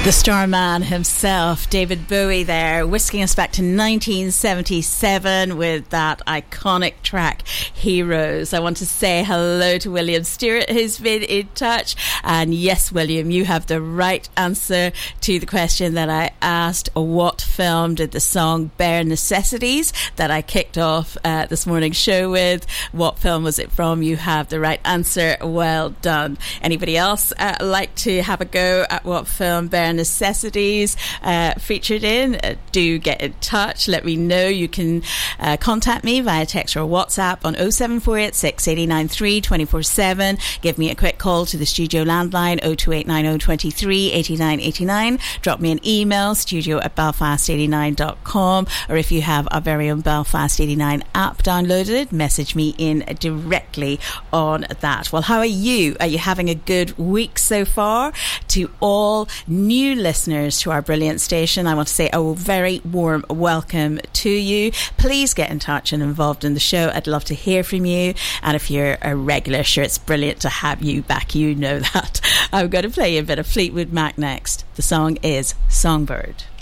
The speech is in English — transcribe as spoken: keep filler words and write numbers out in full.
The Starman himself, David Bowie there, whisking us back to nineteen seventy-seven with that iconic track, Heroes. I want to say hello to William Stewart, who's been in touch. And yes, William, you have the right answer to the question that I asked. What film did the song Bare Necessities that I kicked off uh, this morning's show with, what film was it from? You have the right answer. Well done. Anybody else uh, like to have a go at what film Bare Necessities uh, featured in? Uh, do get in touch. Let me know. You can uh, contact me via text or WhatsApp on oh seven four eight six, eight nine three, two four seven. Give me a quick call to the studio landline oh two eight nine oh, two three, eight nine eight nine. Drop me an email, studio at belfast eighty-nine dot com, or if you have our very own Belfast eighty-nine app downloaded, message me in directly on that. Well, how are you? Are you having a good week so far? To all new listeners to our brilliant station, I want to say a very warm welcome to you. Please get in touch and involved in the show. I'd love to hear from you. And if you're a regular, sure, it's brilliant to have you back. You know that. I'm going to play you a bit of Fleetwood Mac next. The song is Songbird.